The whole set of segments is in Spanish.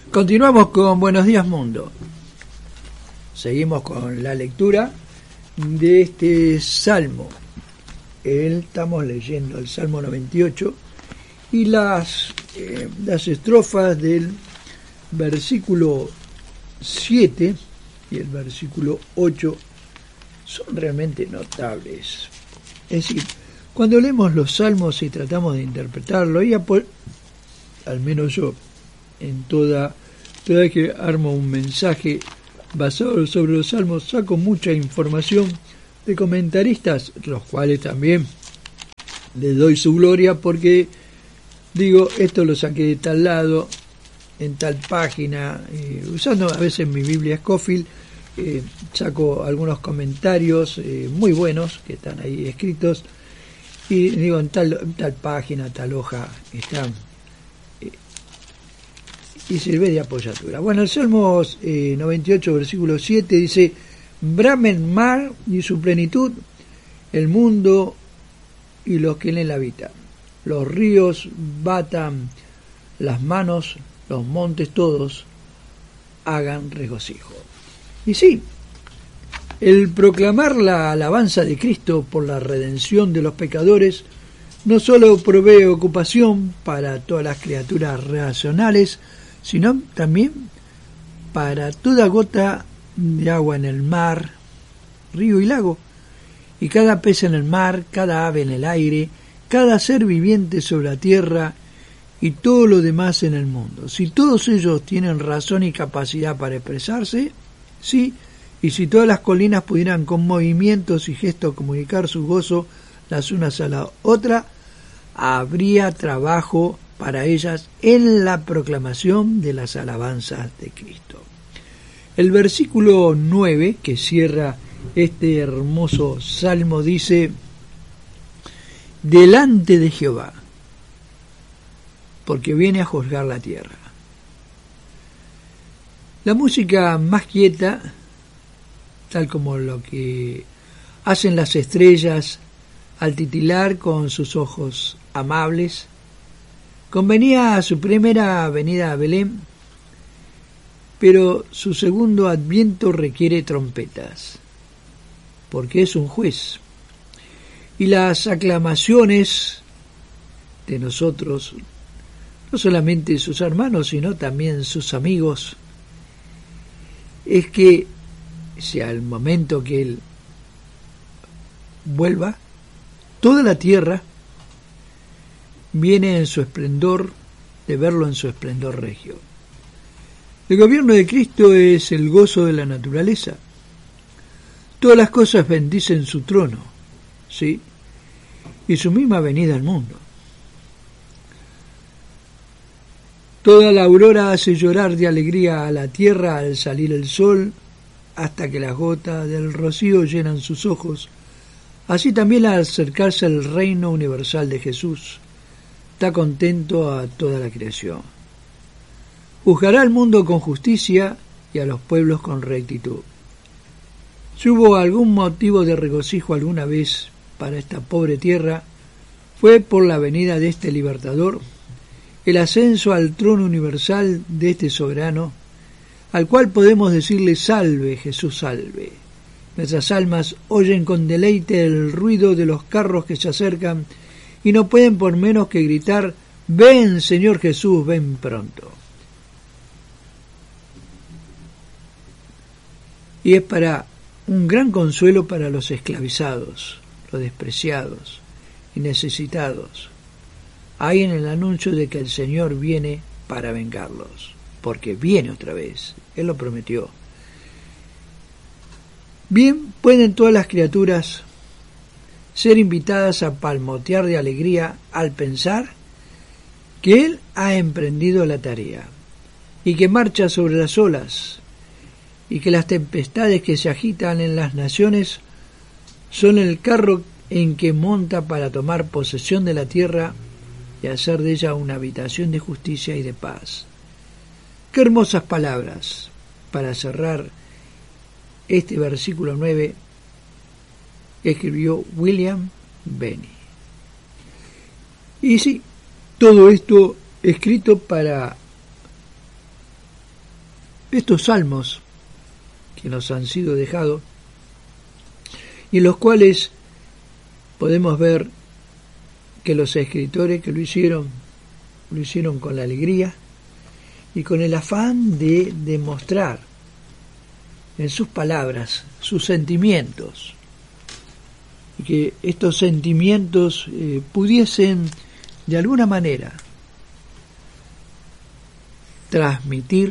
Continuamos con Buenos Días Mundo. Seguimos con la lectura de este salmo. Estamos leyendo el Salmo 98 y las estrofas del versículo 7 y el versículo 8 son realmente notables. Es decir, cuando leemos los salmos y tratamos de interpretarlo, y al menos yo, en toda vez que armo un mensaje basado sobre los salmos, saco mucha información de comentaristas, los cuales también les doy su gloria, porque digo, esto lo saqué de tal lado, en tal página, usando a veces mi Biblia Scofield, saco algunos comentarios muy buenos que están ahí escritos, y digo, en tal página, tal hoja, están, y sirve de apoyatura. Bueno, el Salmo 98, versículo 7 dice: brame el mar y su plenitud, el mundo y los que en él habitan. Los ríos batan las manos, los montes todos hagan regocijo. Y sí, el proclamar la alabanza de Cristo por la redención de los pecadores no solo provee ocupación para todas las criaturas racionales, sino también para toda gota de agua en el mar, río y lago, y cada pez en el mar, cada ave en el aire, cada ser viviente sobre la tierra y todo lo demás en el mundo. Si todos ellos tienen razón y capacidad para expresarse, sí, y si todas las colinas pudieran con movimientos y gestos comunicar su gozo las unas a la otra, habría trabajo para ellas en la proclamación de las alabanzas de Cristo. El versículo 9, que cierra este hermoso salmo, dice: delante de Jehová, porque viene a juzgar la tierra. La música más quieta, tal como lo que hacen las estrellas al titilar con sus ojos amables, convenía a su primera venida a Belén, pero su segundo adviento requiere trompetas, porque es un juez. Y las aclamaciones de nosotros, no solamente sus hermanos, sino también sus amigos, es que si al momento que Él vuelva, toda la tierra viene en su esplendor, de verlo en su esplendor regio. El gobierno de Cristo es el gozo de la naturaleza. Todas las cosas bendicen su trono, ¿sí? Y su misma venida al mundo. Toda la aurora hace llorar de alegría a la tierra al salir el sol, hasta que las gotas del rocío llenan sus ojos. Así también al acercarse el reino universal de Jesús, está contento a toda la creación. Juzgará al mundo con justicia y a los pueblos con rectitud. Si hubo algún motivo de regocijo alguna vez para esta pobre tierra, fue por la venida de este libertador, el ascenso al trono universal de este soberano, al cual podemos decirle: salve, Jesús, salve. Nuestras almas oyen con deleite el ruido de los carros que se acercan y no pueden por menos que gritar: ven, Señor Jesús, ven pronto. Y es para un gran consuelo para los esclavizados, los despreciados y necesitados, hay en el anuncio de que el Señor viene para vengarlos, porque viene otra vez, Él lo prometió. Bien, pueden todas las criaturas ser invitadas a palmotear de alegría al pensar que Él ha emprendido la tarea y que marcha sobre las olas, y que las tempestades que se agitan en las naciones son el carro en que monta para tomar posesión de la tierra y hacer de ella una habitación de justicia y de paz. Qué hermosas palabras para cerrar este versículo 9 que escribió William Benney. Y sí, todo esto escrito para estos salmos que nos han sido dejados y en los cuales podemos ver que los escritores que lo hicieron con la alegría y con el afán de demostrar en sus palabras sus sentimientos, y que estos sentimientos pudiesen de alguna manera transmitir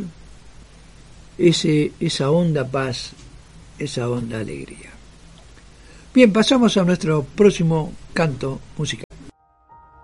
esa honda paz, esa honda alegría. Bien, pasamos a nuestro próximo canto musical.